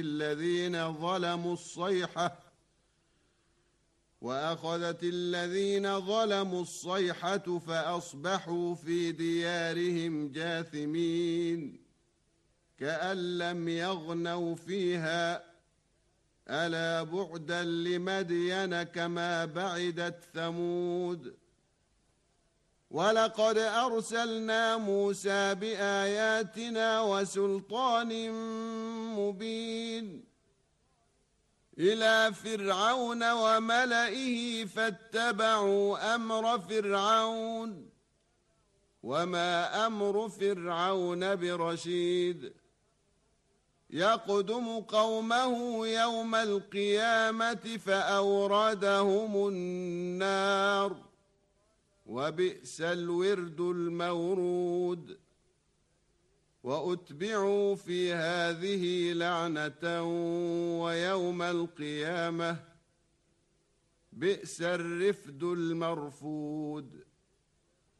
الذين ظلموا الصيحة وأخذت الذين ظلموا الصيحة فأصبحوا في ديارهم جاثمين كأن لم يغنوا فيها ألا بعدا لمدين كما بعدت ثمود ولقد أرسلنا موسى بآياتنا وسلطان مبين إلى فرعون وملئه فاتبعوا أمر فرعون وما أمر فرعون برشيد يقدم قومه يوم القيامة فأوردهم النار وبئس الورد المورود وأتبعوا في هذه لعنة ويوم القيامة بئس الرفد المرفود